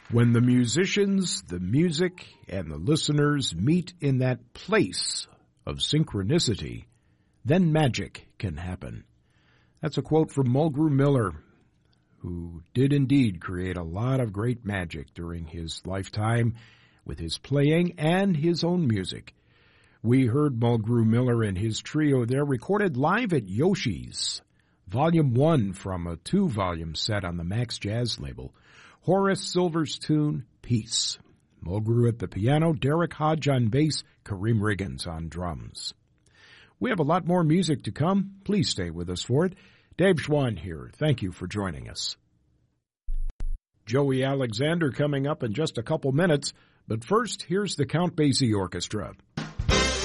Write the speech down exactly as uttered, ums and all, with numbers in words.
When the musicians, the music, and the listeners meet in that place of synchronicity, then magic can happen. That's a quote from Mulgrew Miller, who did indeed create a lot of great magic during his lifetime with his playing and his own music. We heard Mulgrew Miller and his trio there recorded live at Yoshi's, Volume one from a two-volume set on the Max Jazz label. Horace Silver's tune, Peace. Mulgrew at the piano, Derek Hodge on bass, Kareem Riggins on drums. We have a lot more music to come. Please stay with us for it. Dave Schwann here. Thank you for joining us. Joey Alexander coming up in just a couple minutes, but first, here's the Count Basie Orchestra.